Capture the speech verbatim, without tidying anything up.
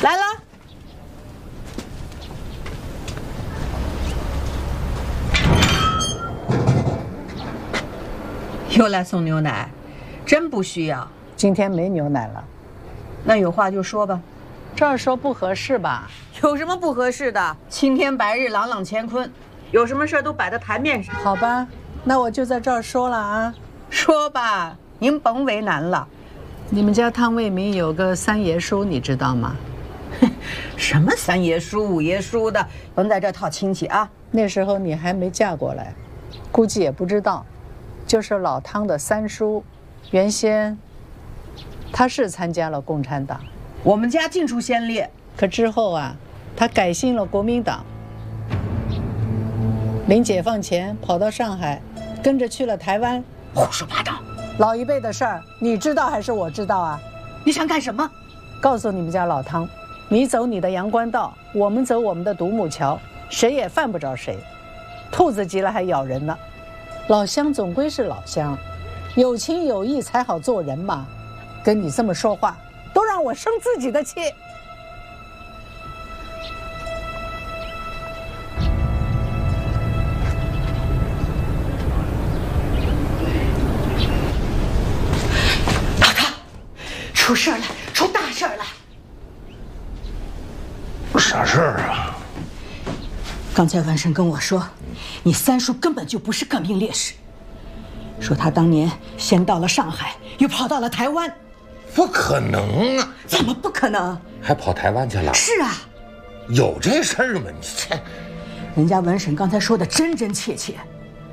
来了。又来送牛奶，真不需要。 今天没牛奶了。 那有话就说吧。 这儿说不合适吧？ 有什么不合适的？青天白日，朗朗乾坤，有什么事都摆在台面上。 好吧，那我就在这儿说了啊。 说吧，您甭为难了。 你们家汤卫民有个三爷叔，你知道吗？ 什么三爷叔、五爷叔的，甭在这套亲戚啊。 那时候你还没嫁过来，估计也不知道。就是老汤的三叔，原先他是参加了共产党， 我们家尽出先烈。 可之后啊，他改信了国民党。临解放前跑到上海，跟着去了台湾。 胡说八道！ 老一辈的事儿，你知道还是我知道啊？ 你想干什么？ 告诉你们家老汤，你走你的阳关道，我们走我们的独木桥，谁也犯不着谁。兔子急了还咬人呢。老乡总归是老乡，有情有义才好做人嘛。跟你这么说话，都让我生自己的气。 大哥，出事了，出大事了！ 啥事儿啊？ 刚才文生跟我说，你三叔根本就不是革命烈士，说他当年先到了上海，又跑到了台湾。 不可能啊！ 怎么不可能？ 还跑台湾去了？ 是啊， 有这事儿吗？你这， 人家文婶刚才说的真真切切。